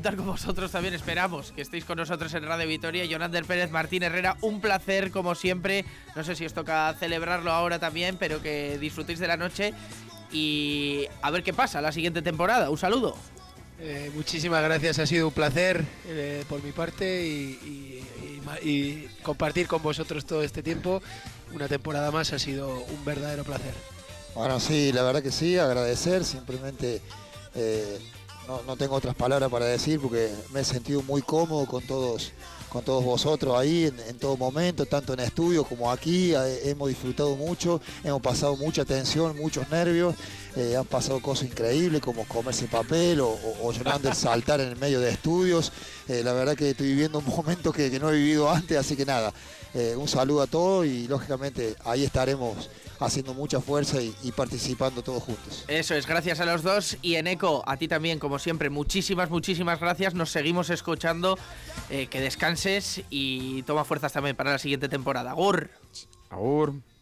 contar con vosotros también. Esperamos que estéis con nosotros en Radio Vitoria. Jonander Pérez, Martín Herrera, un placer como siempre. No sé si os toca celebrarlo ahora también, pero que disfrutéis de la noche y a ver qué pasa la siguiente temporada. Un saludo. Muchísimas gracias, ha sido un placer por mi parte y compartir con vosotros todo este tiempo. Una temporada más ha sido un verdadero placer. Bueno, sí, la verdad que sí, agradecer, simplemente no tengo otras palabras para decir porque me he sentido muy cómodo con todos vosotros ahí en todo momento, tanto en estudio como aquí. Hemos disfrutado mucho, hemos pasado mucha tensión, muchos nervios, han pasado cosas increíbles como comerse papel o Jonander saltar en el medio de estudios. La verdad que estoy viviendo un momento que no he vivido antes, así que nada, un saludo a todos y lógicamente ahí estaremos haciendo mucha fuerza y participando todos juntos. Eso es, gracias a los dos. Y Eneco, a ti también, como siempre, muchísimas gracias. Nos seguimos escuchando, que descanses y toma fuerzas también para la siguiente temporada. Agur. Agur.